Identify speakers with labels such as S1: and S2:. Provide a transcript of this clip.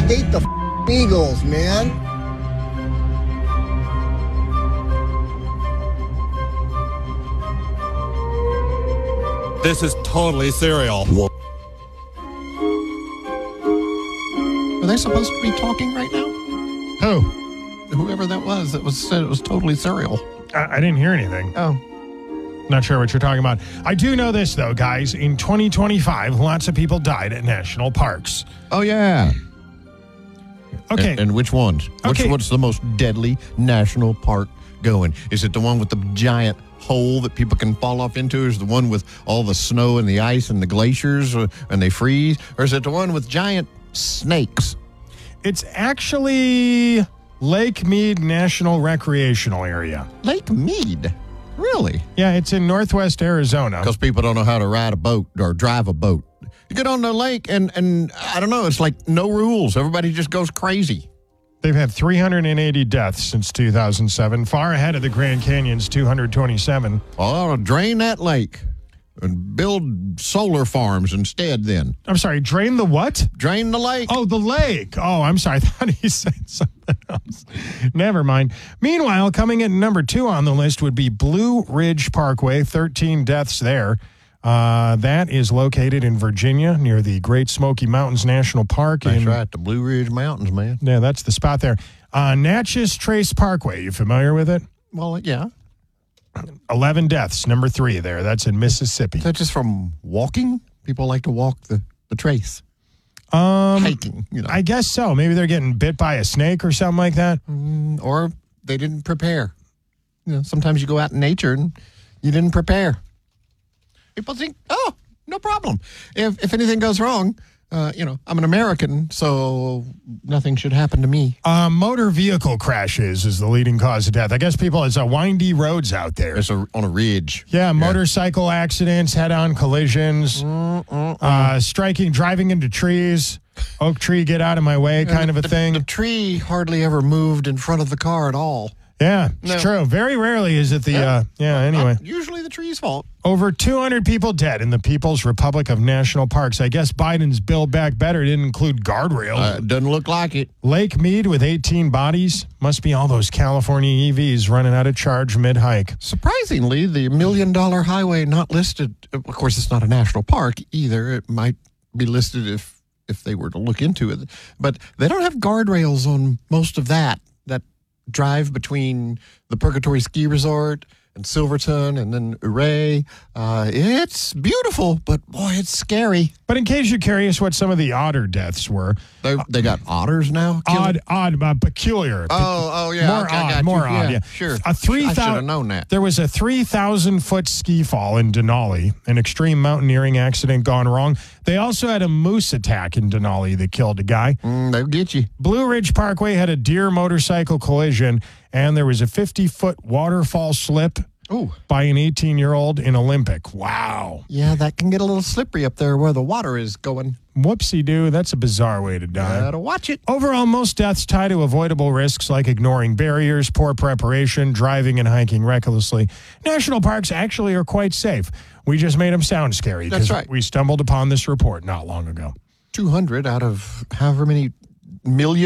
S1: hate the Eagles, man.
S2: This is totally cereal.
S3: Are they supposed to be talking right now?
S4: Who?
S3: Whoever that was said it was totally cereal.
S4: I didn't hear anything.
S3: Oh.
S4: Not sure what you're talking about. I do know this, though, guys. In 2025, lots of people died at national parks.
S3: Oh, yeah.
S4: Okay.
S3: And which ones?
S4: Okay.
S3: What's the most deadly national park going? Is it the one with the giant hole that people can fall off into? Is it the one with all the snow and the ice and the glaciers and they freeze? Or is it the one with giant snakes?
S4: It's actually Lake Mead National Recreational Area.
S3: Lake Mead? Really?
S4: Yeah, it's in northwest Arizona.
S3: Because people don't know how to ride a boat or drive a boat. You get on the lake and I don't know, it's like no rules. Everybody just goes crazy.
S4: They've had 380 deaths since 2007, far ahead of the Grand Canyon's 227.
S3: Well, drain that lake and build solar farms instead then.
S4: I'm sorry, drain the what?
S3: Drain the lake.
S4: Oh, the lake. Oh, I'm sorry. I thought he said something else. Never mind. Meanwhile, coming in number 2 on the list would be Blue Ridge Parkway, 13 deaths there. That is located in Virginia near the Great Smoky Mountains National Park.
S3: That's right, the Blue Ridge Mountains, man.
S4: Yeah, that's the spot there. Natchez Trace Parkway, you familiar with it?
S3: Well, yeah.
S4: 11 deaths, number 3 there. That's in Mississippi.
S3: Is that just from walking? People like to walk the trace. Hiking, you know.
S4: I guess so. Maybe they're getting bit by a snake or something like that.
S3: Or they didn't prepare. You know, sometimes you go out in nature and you didn't prepare. People think, oh, no problem. If anything goes wrong, I'm an American, so nothing should happen to me.
S4: Motor vehicle crashes is the leading cause of death. I guess it's windy roads out there.
S3: It's on a ridge.
S4: Yeah, motorcycle accidents, head-on collisions, driving into trees, oak tree, get out of my way kind of a thing.
S3: The tree hardly ever moved in front of the car at all.
S4: Yeah, it's true. Very rarely is it anyway.
S3: Usually the tree's fault.
S4: Over 200 people dead in the People's Republic of National Parks. I guess Biden's Build Back Better didn't include guardrails.
S3: Doesn't look like it.
S4: Lake Mead with 18 bodies. Must be all those California EVs running out of charge mid-hike.
S3: Surprisingly, the $1 Million Highway not listed. Of course, it's not a national park either. It might be listed if they were to look into it. But they don't have guardrails on most of that drive between the Purgatory Ski Resort and Silverton and then Ouray. It's beautiful, but boy, it's scary.
S4: But in case you're curious what some of the otter deaths were.
S3: They got otters now?
S4: Peculiar.
S3: Oh, yeah.
S4: More odd. Yeah.
S3: Sure.
S4: I should
S3: have known that.
S4: There was a 3,000-foot ski fall in Denali, an extreme mountaineering accident gone wrong. They also had a moose attack in Denali that killed a guy.
S3: They'll get you.
S4: Blue Ridge Parkway had a deer motorcycle collision, and there was a 50-foot waterfall slip by an 18-year-old in Olympic. Wow.
S3: Yeah, that can get a little slippery up there where the water is going.
S4: Whoopsie-doo, that's a bizarre way to die.
S3: Gotta watch it.
S4: Overall, most deaths tie to avoidable risks like ignoring barriers, poor preparation, driving and hiking recklessly. National parks actually are quite safe. We just made them sound scary.
S3: That's right.
S4: We stumbled upon this report not long ago.
S3: 200 out of however many million